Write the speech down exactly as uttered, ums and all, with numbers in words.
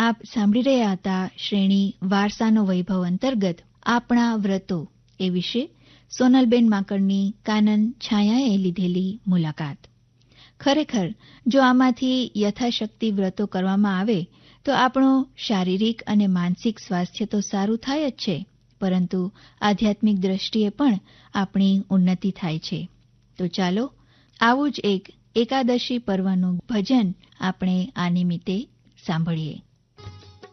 આપ સાંભળી રહ્યા હતા શ્રેણી વારસાનો વૈભવ અંતર્ગત આપણા વ્રતો એ વિશે સોનલબેન માકડની કાનન છાયાએ લીધેલી મુલાકાત. ખરેખર જો આમાંથી યથાશક્તિ વ્રતો કરવામાં આવે તો આપણું શારીરિક અને માનસિક સ્વાસ્થ્ય તો સારું થાય જ છે, પરંતુ આધ્યાત્મિક દ્રષ્ટિએ પણ આપણી ઉન્નતિ થાય છે. તો ચાલો આવું જ એક એકાદશી પર્વનું ભજન આપણે આ નિમિત્તે સાંભળીએ.